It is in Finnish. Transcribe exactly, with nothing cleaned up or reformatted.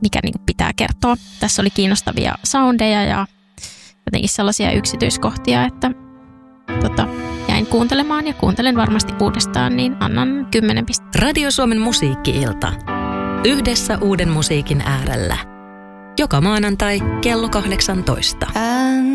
mikä niin kuin pitää kertoa. Tässä oli kiinnostavia soundeja ja jotenkin sellaisia yksityiskohtia, että tota, jäin kuuntelemaan ja kuuntelen varmasti uudestaan, niin annan kymmenen pistettä. Radio Suomen musiikki-ilta. Yhdessä uuden musiikin äärellä. Joka maanantai kello kahdeksantoista.